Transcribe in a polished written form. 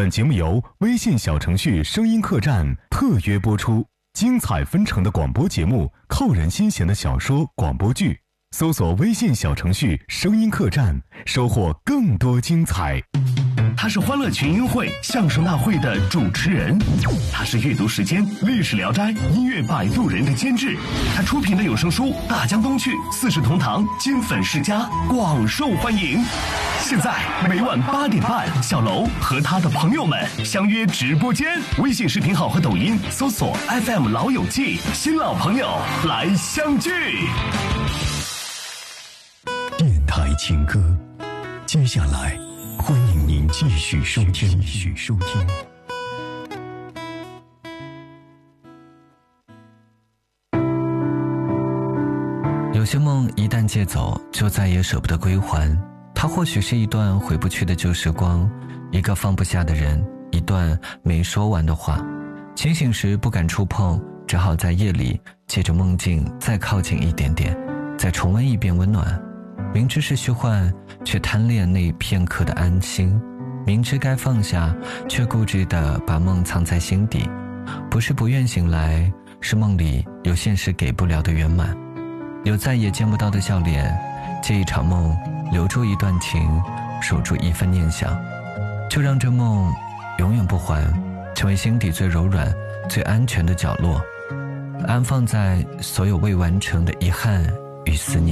本节目由微信小程序声音客栈特约播出，精彩纷呈的广播节目，扣人心弦的小说广播剧，搜索微信小程序声音客栈，收获更多精彩。 他是欢乐群英会相声大会的主持人，他是阅读时间历史聊斋音乐摆渡人的监制，他出品的有声书《大江东去》《四世同堂》金粉世家广受欢迎。现在每晚8点半，小楼和他的朋友们相约直播间，微信视频号和抖音搜索 FM 老友记，新老朋友来相聚。 电台情歌，接下来欢迎您继续收听。 有些梦一旦借走，就再也舍不得归还。它或许是一段回不去的旧时光，一个放不下的人，一段没说完的话。清醒时不敢触碰，只好在夜里借着梦境再靠近一点点，再重温一遍温暖。明知是虚幻，却贪恋那片刻的安心；明知该放下，却固执地把梦藏在心底。不是不愿醒来，是梦里有现实给不了的圆满，有再也见不到的笑脸。借一场梦，留住一段情，守住一份念想，就让这梦永远不还，成为心底最柔软最安全的角落，安放在所有未完成的遗憾与思念。